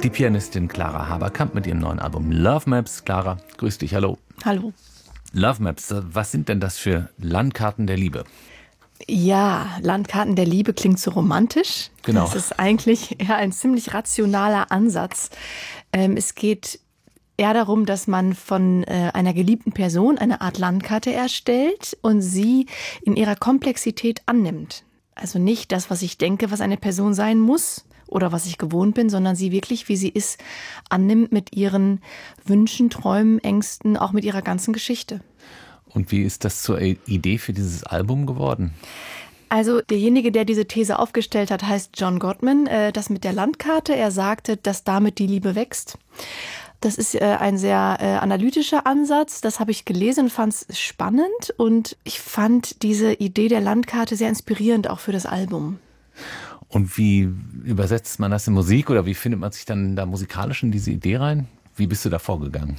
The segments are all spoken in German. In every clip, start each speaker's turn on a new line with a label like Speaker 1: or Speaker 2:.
Speaker 1: Die Pianistin Clara Haberkamp mit ihrem neuen Album Love Maps. Clara, grüß dich, hallo.
Speaker 2: Hallo.
Speaker 1: Love Maps, was sind denn das für Landkarten der Liebe?
Speaker 2: Ja, Landkarten der Liebe klingt so romantisch.
Speaker 1: Genau.
Speaker 2: Das ist eigentlich eher ein ziemlich rationaler Ansatz. Es geht eher darum, dass man von einer geliebten Person eine Art Landkarte erstellt und sie in ihrer Komplexität annimmt. Also nicht das, was ich denke, was eine Person sein muss oder was ich gewohnt bin, sondern sie wirklich, wie sie ist, annimmt mit ihren Wünschen, Träumen, Ängsten, auch mit ihrer ganzen Geschichte.
Speaker 1: Und wie ist das zur Idee für dieses Album geworden?
Speaker 2: Also derjenige, der diese These aufgestellt hat, heißt John Gottman. Das mit der Landkarte, er sagte, dass damit die Liebe wächst. Das ist ein sehr analytischer Ansatz. Das habe ich gelesen und fand es spannend. Und ich fand diese Idee der Landkarte sehr inspirierend auch für das Album.
Speaker 1: Und wie übersetzt man das in Musik oder wie findet man sich dann da musikalisch in diese Idee rein? Wie bist du da vorgegangen?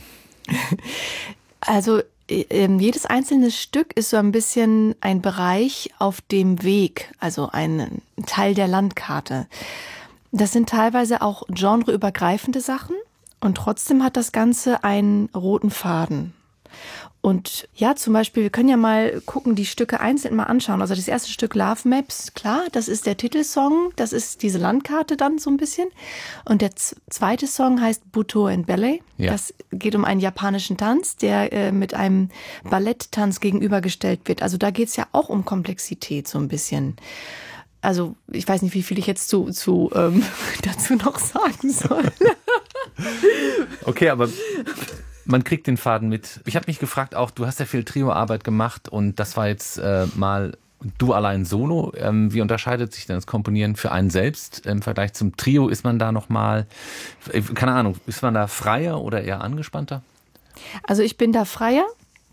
Speaker 2: Also jedes einzelne Stück ist so ein bisschen ein Bereich auf dem Weg, also ein Teil der Landkarte. Das sind teilweise auch genreübergreifende Sachen und trotzdem hat das Ganze einen roten Faden. Und ja, zum Beispiel, wir können ja mal gucken, die Stücke einzeln mal anschauen. Also das erste Stück Love Maps, klar, das ist der Titelsong, das ist diese Landkarte dann so ein bisschen. Und der zweite Song heißt Butoh and Ballet. Ja. Das geht um einen japanischen Tanz, der mit einem Balletttanz gegenübergestellt wird. Also da geht's ja auch um Komplexität so ein bisschen. Also ich weiß nicht, wie viel ich jetzt dazu noch sagen soll.
Speaker 1: Okay, aber man kriegt den Faden mit. Ich habe mich gefragt auch, du hast ja viel Trioarbeit gemacht und das war jetzt mal du allein solo. Wie unterscheidet sich denn das Komponieren für einen selbst im Vergleich zum Trio? Ist man da nochmal, keine Ahnung, ist man da freier oder eher angespannter?
Speaker 2: Also ich bin da freier,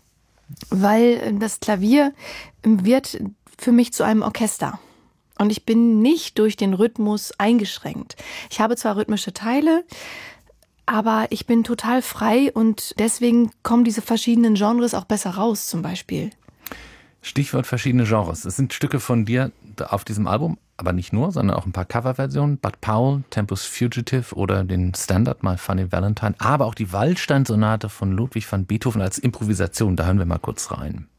Speaker 2: weil das Klavier wird für mich zu einem Orchester. Und ich bin nicht durch den Rhythmus eingeschränkt. Ich habe zwar rhythmische Teile, aber ich bin total frei und deswegen kommen diese verschiedenen Genres auch besser raus zum Beispiel.
Speaker 1: Stichwort verschiedene Genres. Es sind Stücke von dir auf diesem Album, aber nicht nur, sondern auch ein paar Coverversionen. Bud Powell, Tempus Fugitive oder den Standard My Funny Valentine, aber auch die Waldstein-Sonate von Ludwig van Beethoven als Improvisation. Da hören wir mal kurz rein.